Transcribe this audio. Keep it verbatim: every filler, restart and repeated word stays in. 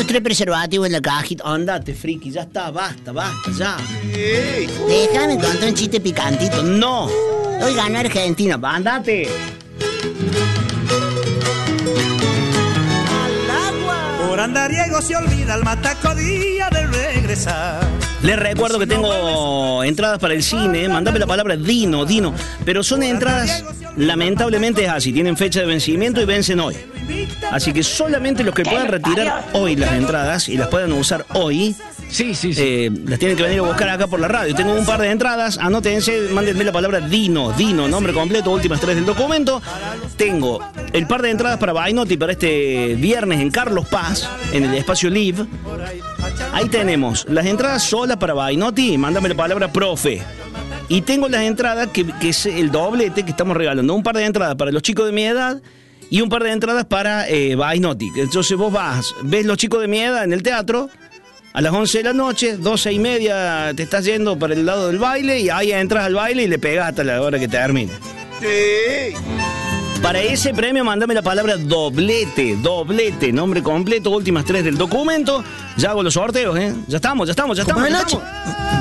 tres preservativos en la cajita. Andate, friki, ya está, basta, basta, ya. Déjame contar un chiste picantito. No. Hoy ganó Argentina, andate. Por andariego se olvida el mataco día de regresar. Les recuerdo que tengo entradas para el cine. Mandame la palabra Dino, Dino. Pero son entradas, lamentablemente es así. Tienen fecha de vencimiento y vencen hoy. Así que solamente los que puedan retirar hoy las entradas y las puedan usar hoy, sí, sí, sí. Eh, las tienen que venir a buscar acá por la radio. Tengo un par de entradas, anótense, mándenme la palabra Dino, Dino, nombre completo, últimas tres del documento. Tengo el par de entradas para Bainotti para este viernes en Carlos Paz, en el espacio Live. Ahí tenemos las entradas solas para Bainotti, mándame la palabra profe. Y tengo las entradas, que, que es el doblete que estamos regalando. Un par de entradas para los chicos de mi edad y un par de entradas para eh, Bainotti. Entonces vos vas, ves los chicos de mi edad en el teatro a las once de la noche, doce y media te estás yendo para el lado del baile y ahí entras al baile y le pegas hasta la hora que termine. Sí. Para ese premio mandame la palabra doblete, doblete, nombre completo, últimas tres del documento. Ya hago los sorteos, ¿eh? Ya estamos, ya estamos, ya estamos. Ya estamos.